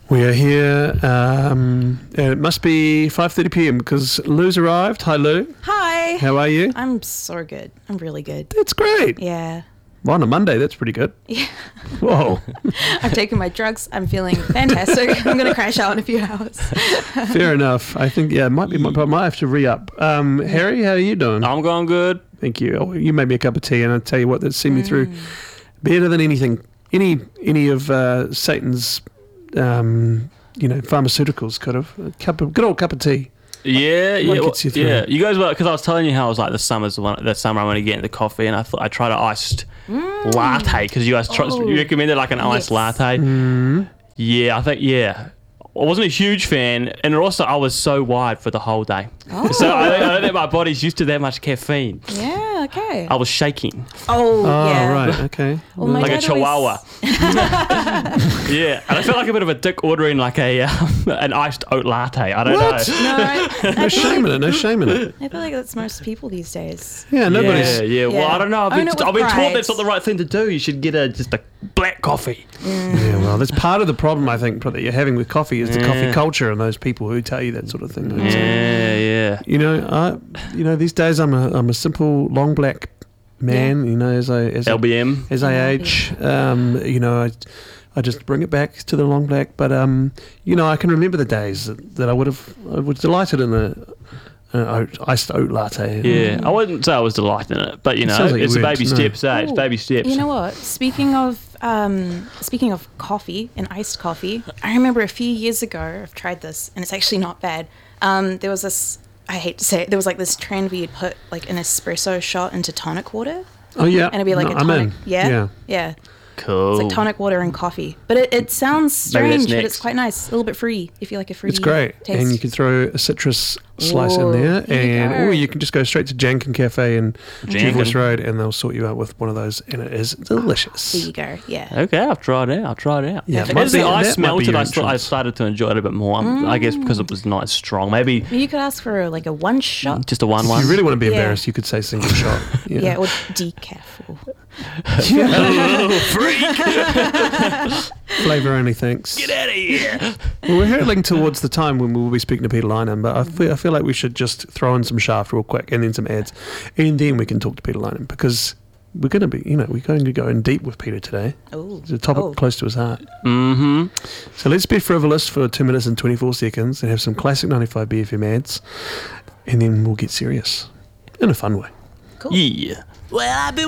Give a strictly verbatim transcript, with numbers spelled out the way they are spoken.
We are here. Um, it must be five thirty p.m. because Lou's arrived. Hi, Lou. Hi. How are you? I'm so good. I'm really good. That's great. Yeah. Well, on a Monday, that's pretty good. Yeah. Whoa. I've taken my drugs. I'm feeling fantastic. I'm going to crash out in a few hours. Fair enough. I think, yeah, it might be my problem. I might have to re-up. Um, Harry, how are you doing? I'm going good. Thank you. Oh, you made me a cup of tea, and I'll tell you what, that's seen me Mm. through better than anything, any any of uh, Satan's, um, you know, pharmaceuticals could have. A cup of, good old cup of tea. Yeah, yeah, What well, gets you through? yeah. You guys were because I was telling you how I was like the summer's the one. The summer I'm going to get into coffee, and I thought I tried an iced latte because you guys tr- Oh. you recommended like an iced Yes. latte. Mm. Yeah, I think yeah. I wasn't a huge fan, and also I was so wired for the whole day. Oh. So I don't, I don't think my body's used to that much caffeine. Yeah, okay. I was shaking Oh, Oh, yeah. right. Okay. Well, my like a dad always- chihuahua. Yeah, and I felt like a bit of a dick ordering like a um, an iced oat latte. I don't What? know. No, I, I, No feel shame in like, it. No shame in it. I feel like that's most people these days. Yeah, nobody's... Yeah, yeah. Well, Yeah. I don't know. I've Own been, it with I've been taught pride. that's not the right thing to do. You should get a just a black coffee. Yeah, well, that's part of the problem, I think, that you're having with coffee is the Yeah. coffee culture and those people who tell you that sort of thing. don't you? Yeah, yeah. You know, I, you know, these days I'm a, I'm a simple long black man. You know, as I as I, L B M. as I age, um, you know, I, I just bring it back to the long black. But um, you know, I can remember the days that, that I would have, I was delighted in a, an oat, iced oat latte. Yeah, I wouldn't say I was delighted in it, but you It know, sounds like it's you a weren't, baby no. steps. Eh? It's Ooh, baby steps. You know what? Speaking of um, speaking of coffee and iced coffee, I remember a few years ago I've tried this, and it's actually not bad. Um, there was this. I hate to say it. There was like this trend where you'd put like an espresso shot into tonic water, Oh yeah, and it'd be like No, a I'm tonic. in. Yeah, yeah. yeah. Cool. It's like tonic water and coffee, but it, it sounds Maybe that's strange, but next. it's quite nice. A little bit free if you like a free. It's great, taste. and you can throw a citrus slice Whoa, in there, there you and go. or you can just go straight to Jankin Cafe in Jankin. Jeweller's Road, and they'll sort you out with one of those, and it is delicious. There you go. Yeah. Okay, I'll try it out. I'll try it out. Yeah, it might as be- the that ice might be melted, your I, st- I entrance. started to enjoy it a bit more. Um, I guess because it was not as strong. Maybe You could ask for like a one shot. just a one If one. you really want to be Yeah. embarrassed, you could say single shot. Yeah, Yeah, or decaf. Or, Flavour only, thanks. Get out of here. Well, we're hurtling towards the time when we will be speaking to Peter Lynam, but I feel, I feel like we should just throw in some shaft real quick and then some ads, and then we can talk to Peter Lynam because we're going to be, you know, we're going to go in deep with Peter today. oh, It's a topic oh. close to his heart. Mm-hmm. So let's be frivolous for two minutes and twenty-four seconds and have some classic ninety-five B F M ads, and then we'll get serious in a fun way. Cool. Yeah. Well, I've been